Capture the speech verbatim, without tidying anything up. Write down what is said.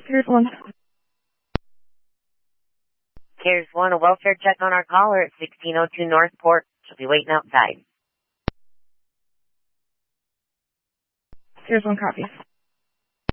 Here's one. Here's one, a welfare check on our caller at sixteen oh two Northport. She'll be waiting outside. Here's one copy.